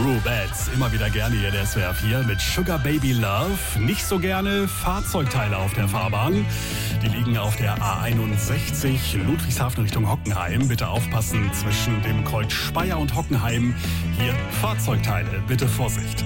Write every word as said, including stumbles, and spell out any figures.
Rubettes, immer wieder gerne hier der S W R vier mit Sugar Baby Love. Nicht so gerne Fahrzeugteile auf der Fahrbahn. Die liegen auf der A einundsechzig Ludwigshafen Richtung Hockenheim. Bitte aufpassen zwischen dem Kreuz Speyer und Hockenheim. Hier Fahrzeugteile, bitte Vorsicht.